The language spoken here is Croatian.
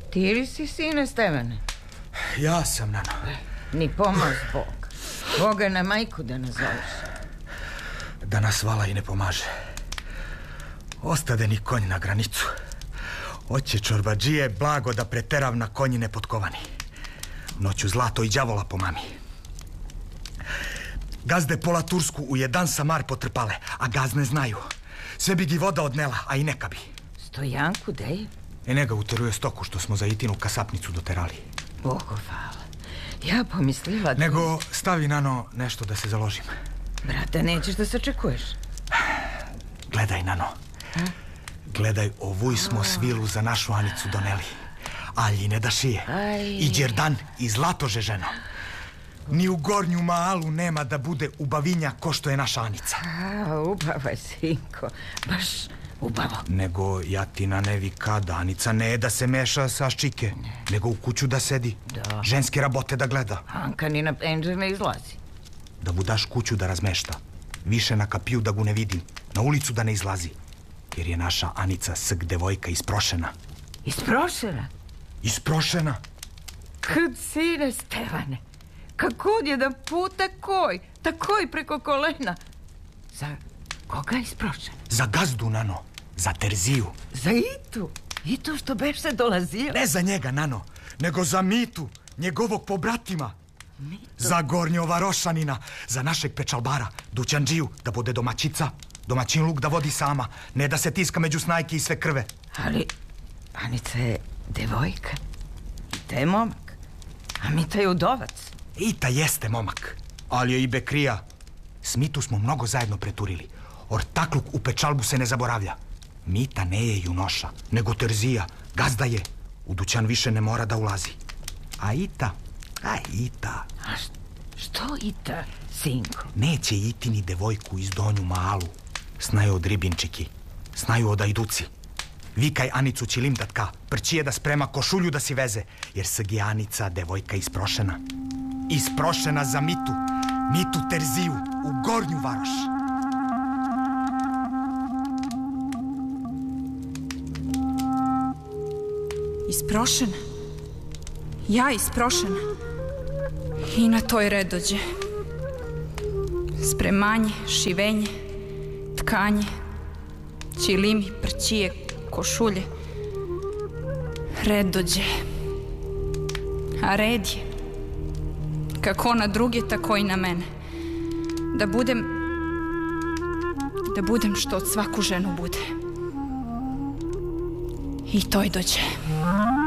Ti li si, sine Stevane? Ja sam, Nano. Ni pomoz Bog. Boga na majku da nazoveš. Da nas vala i ne pomaže. Ostade ni konj na granicu. Oće čorbadžije blago da preterav na konji nepotkovani. Noću zlato i đavola po mami. Gazde pola Tursku u jedan samar potrpale, a gazne znaju. Sve bi gi voda odnela, a i neka bi. Stojanku, dej? Nega uteruje stoku što smo za Itinu kasapnicu doterali. Bogu hvala. Ja pomislila da... Nego stavi, Nano, nešto da se založim. Brate, nećeš da sačekuješ? Gledaj, Nano. Gledaj, ovuj smo svilu za našu Anicu doneli. Aljine da šije. I đerdan, i zlatože, ženo. Ni u Gornju Maalu nema da bude ubavinja ko što je naša Anica. Ubava, sinko. Baš ubavo. Nego ja ti na nevi kada, Anica ne je da se meša sa ščike, nego u kuću da sedi. Da. Ženske rabote da gleda. Anka ni na penđer ne izlazi. Da mu daš kuću da razmešta. Više na kapiju da gu ne vidim. Na ulicu da ne izlazi. Jer je naša Anica sg devojka isprošena. Isprošena? Isprošena? Kad, sine Stevane? Kako jedan put takoj preko kolena. Za koga je isprošena? Za gazdu, Nano. Za Terziju. Za Itu? Itu što beše dolazio? Ne za njega, Nano, nego za Mitu, njegovog pobratima. Mitu? Za Gornjovarošanina, za našeg pečalbara, Dućanđiju, da bude domaćica. Domaćin luk da vodi sama, ne da se tiska među snajke i sve krve. Ali Anica je devojka. Ita je momak. A Mita je udovac. Ita jeste momak, ali je i bekrija. S Mitu smo mnogo zajedno preturili. Ortakluk u pečalbu se ne zaboravlja. Mita ne je junoša, nego Terzija. Gazda je. U dućan više ne mora da ulazi. A Ita? A što Ita, sinko? Neće Itini devojku iz Donju Maalu. Znaju od ribinčiki. Znaju od ajduci. Vikaj Anicu Čilimdatka, prčije da sprema košulju da si veze, jer sg Anica devojka isprošena. Isprošena za Mitu. Mitu Terziju u Gornju Varoš. Isprošena? Ja isprošena? I na toj red dođe. Spremanje, šivenje, tkanje, čilimi, prčije, košulje. Red dođe. A red je kako na druge, tako i na mene. Da budem što od svaku ženu bude. I toj dođe.